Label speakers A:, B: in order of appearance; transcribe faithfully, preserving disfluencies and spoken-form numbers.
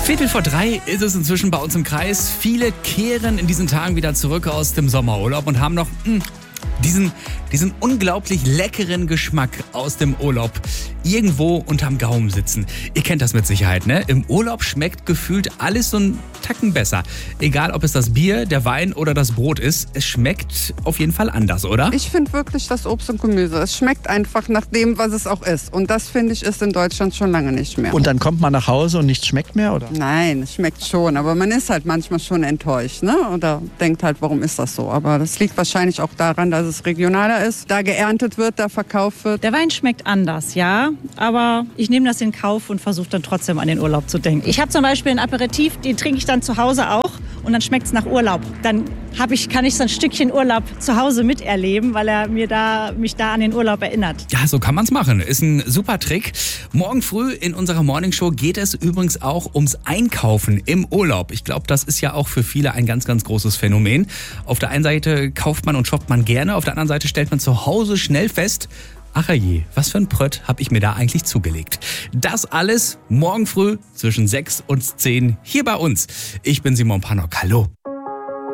A: Viertel vor drei ist es inzwischen bei uns im Kreis. Viele kehren in diesen Tagen wieder zurück aus dem Sommerurlaub und haben noch mh, diesen, diesen unglaublich leckeren Geschmack aus dem Urlaub irgendwo unterm Gaumen sitzen. Ihr kennt das mit Sicherheit, ne? Im Urlaub schmeckt gefühlt alles so einen Tacken besser. Egal, ob es das Bier, der Wein oder das Brot ist, es schmeckt auf jeden Fall anders, oder?
B: Ich finde wirklich das Obst und Gemüse. Es schmeckt einfach nach dem, was es auch ist. Und das, finde ich, ist in Deutschland schon lange nicht mehr.
C: Und dann kommt man nach Hause und nichts schmeckt mehr, oder?
B: Nein, es schmeckt schon. Aber man ist halt manchmal schon enttäuscht, ne? Oder denkt halt, warum ist das so? Aber das liegt wahrscheinlich auch daran, dass es regionaler ist, da geerntet wird, da verkauft wird.
D: Der Wein schmeckt anders, ja. Aber ich nehme das in Kauf und versuche dann trotzdem an den Urlaub zu denken. Ich habe zum Beispiel ein Aperitif, den trinke ich dann zu Hause auch. Und dann schmeckt es nach Urlaub. Dann hab ich, kann ich so ein Stückchen Urlaub zu Hause miterleben, weil er mir da, mich da an den Urlaub erinnert.
A: Ja, so kann man es machen. Ist ein super Trick. Morgen früh in unserer Morningshow geht es übrigens auch ums Einkaufen im Urlaub. Ich glaube, das ist ja auch für viele ein ganz, ganz großes Phänomen. Auf der einen Seite kauft man und shoppt man gerne, auf der anderen Seite stellt man zu Hause schnell fest, ach je, was für ein Prött habe ich mir da eigentlich zugelegt. Das alles morgen früh zwischen sechs und zehn hier bei uns. Ich bin Simon Pannock. Hallo.